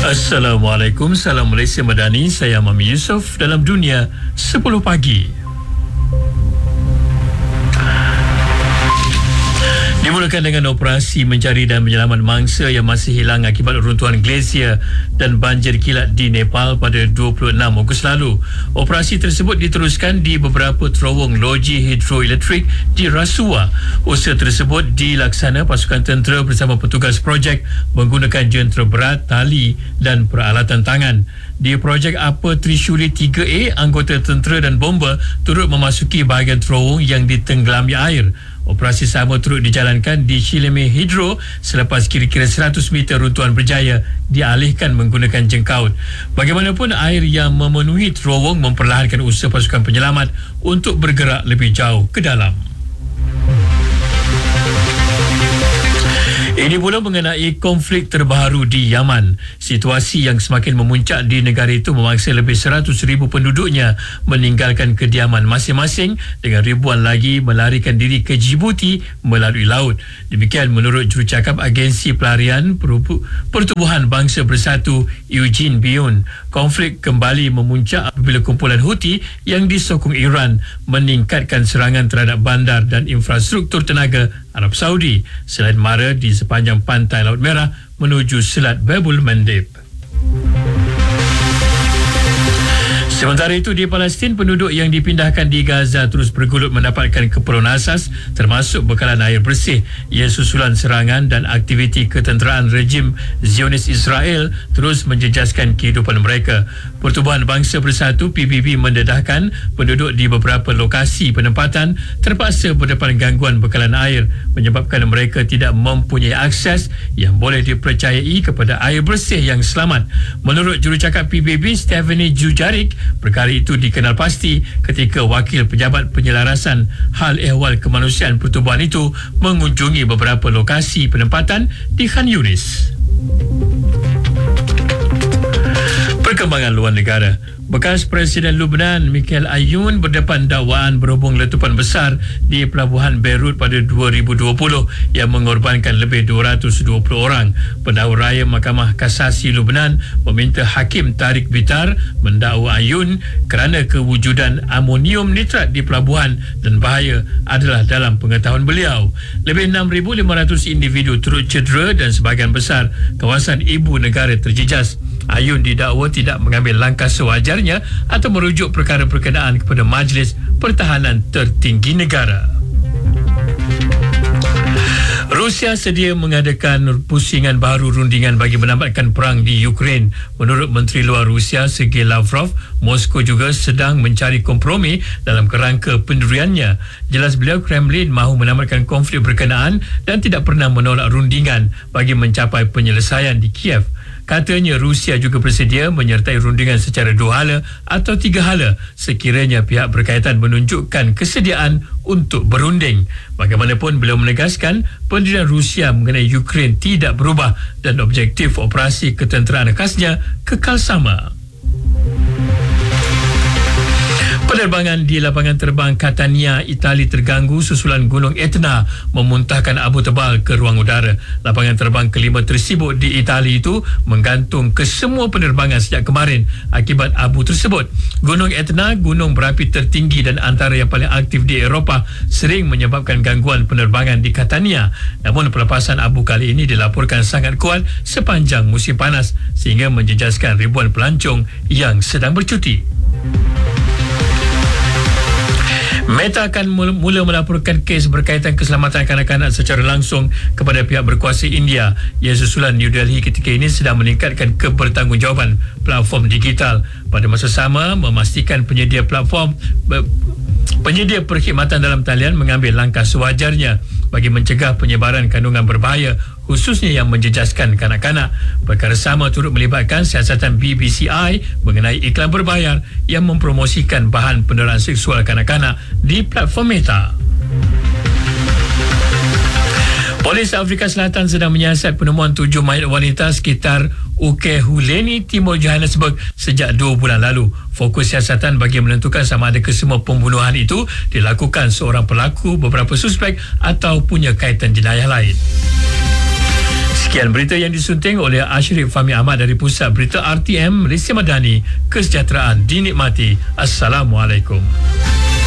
Assalamualaikum, salam Malaysia Madani. Saya Mami Yusof dalam Dunia 10 Pagi. Dimulakan dengan operasi mencari dan menyelamat mangsa yang masih hilang akibat runtuhan glasier dan banjir kilat di Nepal pada 26 Ogos lalu. Operasi tersebut diteruskan di beberapa terowong loji hidroelektrik di Rasuwa. Usaha tersebut dilaksana pasukan tentera bersama petugas projek menggunakan jentera berat, tali dan peralatan tangan. Di projek Apa Trishuli 3A, anggota tentera dan bomba turut memasuki bahagian terowong yang ditenggelami air. Operasi sama turut dijalankan di Chileme Hidro selepas kira-kira 100 meter runtuhan berjaya dialihkan menggunakan jengkaut. Bagaimanapun, air yang memenuhi terowong memperlahankan usaha pasukan penyelamat untuk bergerak lebih jauh ke dalam. Ini pula mengenai konflik terbaru di Yaman. Situasi yang semakin memuncak di negara itu memaksa lebih 100,000 penduduknya meninggalkan kediaman masing-masing dengan ribuan lagi melarikan diri ke Djibouti melalui laut. Demikian menurut jurucakap Agensi Pelarian Pertubuhan Bangsa Bersatu Eugene Bion. Konflik kembali memuncak apabila kumpulan Houthi yang disokong Iran meningkatkan serangan terhadap bandar dan infrastruktur tenaga Arab Saudi selain mara di sepanjang pantai Laut Merah menuju Selat Babul Mandeb. Sementara itu, di Palestin, penduduk yang dipindahkan di Gaza terus bergelut mendapatkan keperluan asas termasuk bekalan air bersih. Ia susulan serangan dan aktiviti ketenteraan rejim Zionis Israel terus menjejaskan kehidupan mereka. Pertubuhan Bangsa Bersatu PBB mendedahkan penduduk di beberapa lokasi penempatan terpaksa berdepan gangguan bekalan air menyebabkan mereka tidak mempunyai akses yang boleh dipercayai kepada air bersih yang selamat. Menurut jurucakap PBB Stephanie Jujarik, perkara itu dikenal pasti ketika wakil pejabat penyelarasan hal ehwal kemanusiaan pertubuhan itu mengunjungi beberapa lokasi penempatan di Khan Yunis. Perkembangan luar negara. Bekas Presiden Lebanon Michael Ayoun berdepan dakwaan berhubung letupan besar di pelabuhan Beirut pada 2020 yang mengorbankan lebih 220 orang. Pendakwa raya Mahkamah Kasasi Lebanon meminta Hakim Tariq Bitar mendakwa Ayoun kerana kewujudan amonium nitrat di pelabuhan dan bahaya adalah dalam pengetahuan beliau. Lebih 6,500 individu turut cedera dan sebahagian besar kawasan ibu negara terjejas. Ayoun didakwa tidak mengambil langkah sewajarnya atau merujuk perkara berkenaan kepada Majlis Pertahanan Tertinggi Negara. Rusia sedia mengadakan pusingan baru rundingan bagi menamatkan perang di Ukraine. Menurut Menteri Luar Rusia Sergei Lavrov, Moskow juga sedang mencari kompromi dalam kerangka pendiriannya. Jelas beliau, Kremlin mahu menamatkan konflik berkenaan dan tidak pernah menolak rundingan bagi mencapai penyelesaian di Kiev. Katanya Rusia juga bersedia menyertai rundingan secara 2 hala atau 3 hala sekiranya pihak berkaitan menunjukkan kesediaan untuk berunding. Bagaimanapun, beliau menegaskan pendirian Rusia mengenai Ukraine tidak berubah dan objektif operasi ketenteraan khasnya kekal sama. Penerbangan di lapangan terbang Catania, Itali terganggu susulan Gunung Etna memuntahkan abu tebal ke ruang udara. Lapangan terbang kelima tersibuk di Itali itu menggantung kesemua penerbangan sejak kemarin akibat abu tersebut. Gunung Etna, gunung berapi tertinggi dan antara yang paling aktif di Eropah, sering menyebabkan gangguan penerbangan di Catania. Namun pelepasan abu kali ini dilaporkan sangat kuat sepanjang musim panas sehingga menjejaskan ribuan pelancong yang sedang bercuti. Meta akan mula melaporkan kes berkaitan keselamatan kanak-kanak secara langsung kepada pihak berkuasa India. Ia susulan New Delhi ketika ini sedang meningkatkan kebertanggungjawaban platform digital. Pada masa sama, memastikan penyedia perkhidmatan dalam talian mengambil langkah sewajarnya bagi mencegah penyebaran kandungan berbahaya khususnya yang menjejaskan kanak-kanak. Perkara sama turut melibatkan siasatan BBCI mengenai iklan berbayar yang mempromosikan bahan penderaan seksual kanak-kanak di platform Meta. Polis Afrika Selatan sedang menyiasat penemuan 7 mayat wanita sekitar Ukehuleni, Timur Johannesburg sejak 2 bulan lalu. Fokus siasatan bagi menentukan sama ada kesemua pembunuhan itu dilakukan seorang pelaku, beberapa suspek atau punya kaitan jenayah lain. Sekian berita yang disunting oleh Ashrif Fahmi Ahmad dari Pusat Berita RTM Malaysia Madani. Kesejahteraan dinikmati. Assalamualaikum.